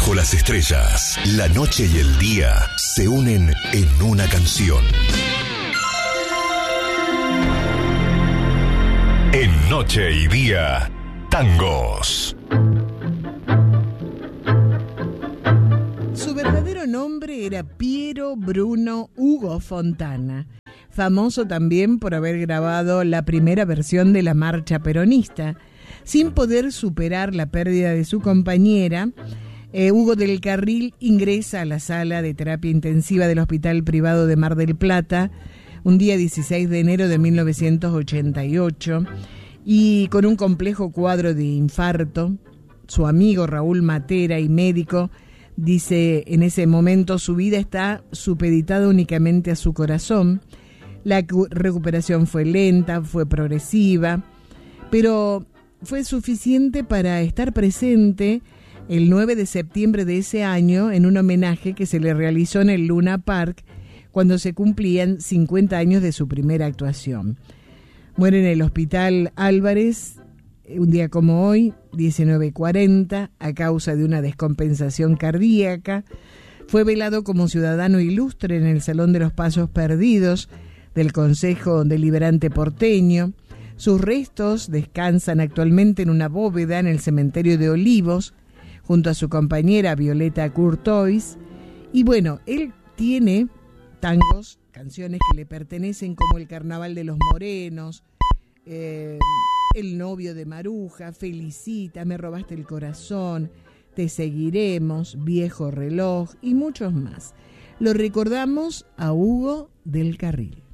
Bajo las estrellas, la noche y el día se unen en una canción. En Noche y Día, tangos. Su verdadero nombre era Piero Bruno Hugo Fontana, famoso también por haber grabado la primera versión de la marcha peronista. Sin poder superar la pérdida de su compañera, Hugo del Carril ingresa a la sala de terapia intensiva del Hospital Privado de Mar del Plata un día 16 de enero de 1988 y con un complejo cuadro de infarto. Su amigo Raúl Matera, y médico, dice en ese momento su vida está supeditada únicamente a su corazón. La recuperación fue lenta, fue progresiva, pero fue suficiente para estar presente el 9 de septiembre de ese año en un homenaje que se le realizó en el Luna Park cuando se cumplían 50 años de su primera actuación. Muere en el Hospital Álvarez un día como hoy, 19:40, a causa de una descompensación cardíaca. Fue velado como ciudadano ilustre en el Salón de los Pasos Perdidos del Consejo Deliberante porteño. Sus restos descansan actualmente en una bóveda en el cementerio de Olivos, junto a su compañera Violeta Courtois. Y bueno, él tiene tangos, canciones que le pertenecen, como El Carnaval de los Morenos, El Novio de Maruja, Felicita, Me Robaste el Corazón, Te Seguiremos, Viejo Reloj y muchos más. Lo recordamos a Hugo del Carril.